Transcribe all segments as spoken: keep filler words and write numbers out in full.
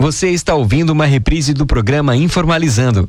Você está ouvindo uma reprise do programa Informalizando.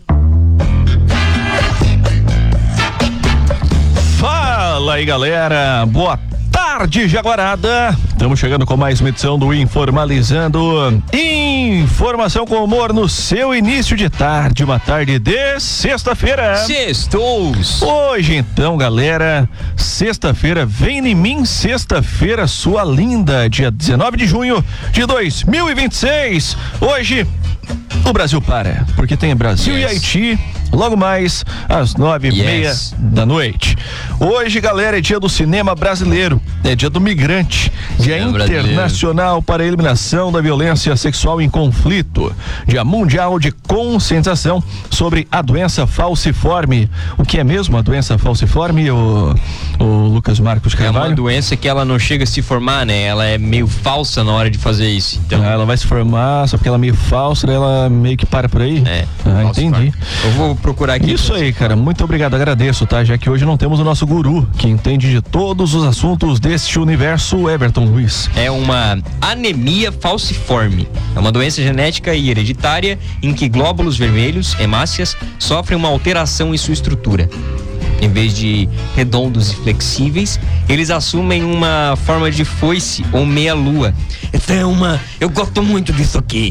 Fala aí, galera. Boa tarde, Jaguarada. Estamos chegando com mais uma edição do Informalizando. Informação com humor no seu início de tarde, uma tarde de sexta-feira. Sextou! Hoje então, galera, sexta-feira, vem em mim, sexta-feira, sua linda, dia dezenove de junho de dois mil e vinte e seis. Hoje, o Brasil para, porque tem Brasil yes. e Haiti, logo mais às nove e meia yes. da noite. Hoje, galera, é dia do cinema brasileiro, é dia do migrante, dia cinema internacional brasileiro. Para a eliminação da violência sexual em conflito, dia mundial de conscientização sobre a doença falciforme. O que é mesmo a doença falciforme, o, o Lucas Marcos Carvalho? É uma doença que ela não chega a se formar, né? Ela é meio falsa na hora de fazer isso. Então... Ah, ela vai se formar, só porque ela é meio falsa, ela meio que para por aí? É. Ah, entendi. Eu vou procurar aqui. Isso aí, cara, muito obrigado, agradeço, tá? Já que hoje não temos o nosso guru, que entende de todos os assuntos deste universo, Everton Luiz. É uma anemia falciforme. É uma doença genética e hereditária em que glóbulos vermelhos, hemácias, sofrem uma alteração em sua estrutura. Em vez de redondos e flexíveis, eles assumem uma forma de foice ou meia-lua. Então é uma... Eu gosto muito disso aqui.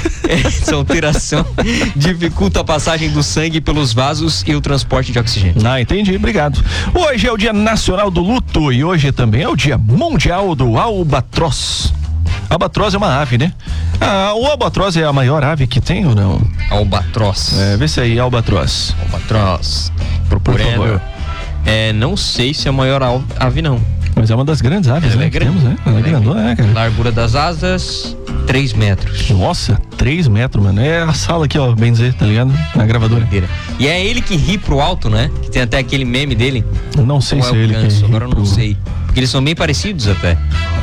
Essa alteração dificulta a passagem do sangue pelos vasos e o transporte de oxigênio. Ah, entendi, obrigado. Hoje é o Dia Nacional do Luto e hoje também é o Dia Mundial do Albatroz. Albatroz é uma ave, né? Ah, o albatroz é a maior ave que tem ou não? Albatroz. É, vê se aí, albatroz. Albatroz. Procurando. É, não sei se é a maior ave, não. Mas é uma das grandes aves, ela né? É grande. Temos, né? Ela é grandona, né, cara? Largura das asas, três metros. Nossa, três metros, mano. É a sala aqui, ó, bem dizer, tá ligado? Na gravadora. E é ele que ri pro alto, né? Que tem até aquele meme dele. Não sei Ou se é é ele canso, que agora eu não pro... sei. Porque eles são bem parecidos até.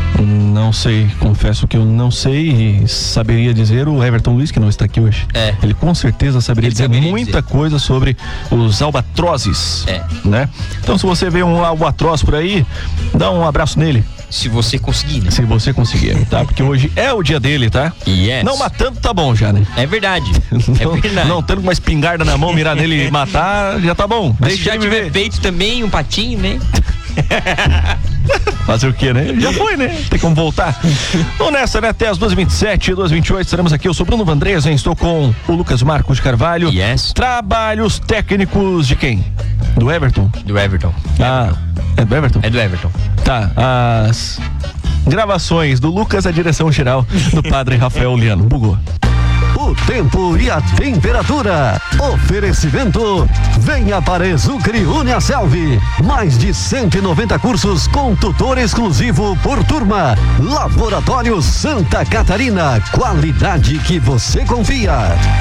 Não sei, confesso que eu não sei e saberia dizer o Everton Luiz, que não está aqui hoje. É. Ele com certeza saberia Ele dizer saberia muita dizer. coisa sobre os albatrozes. É. Né? Então, se você vê um albatroz por aí, dá um abraço nele. Se você conseguir, né? Se você conseguir, tá? Porque hoje é o dia dele, tá? Yes. Não matando, tá bom já, né? É verdade. Não, é verdade. não tendo uma espingarda na mão, mirar nele e matar, já tá bom. Mas Deixa se já ele tiver viver. feito também um patinho, né? Fazer o que, né? Já foi, né? Tem como voltar. Vamos nessa, né? Até as duas e vinte e sete, duas e vinte e oito, estaremos aqui. Eu sou Bruno Vandresen, estou com o Lucas Marcos Carvalho. Yes. Trabalhos técnicos de quem? Do Everton? Do Everton. Ah, é do Everton? É do Everton. Tá, as gravações do Lucas, a direção geral do padre Rafael Liano. Bugou. O tempo e a temperatura. Oferecimento. Venha para Exucre Uniaselv. Mais de cento e noventa cursos com tutor exclusivo por turma. Laboratório Santa Catarina. Qualidade que você confia.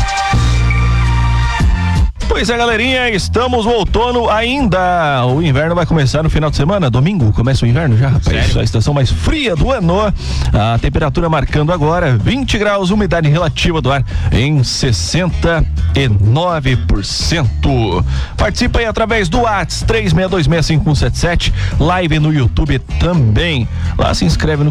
Pois é, galerinha, estamos no outono ainda. O inverno vai começar no final de semana, domingo começa o inverno já, rapaz. Sério? A estação mais fria do ano. A temperatura marcando agora vinte graus, umidade relativa do ar em sessenta e nove por cento. Participa aí através do WhatsApp três seis dois seis cinco um sete sete, live no YouTube também. Lá se inscreve no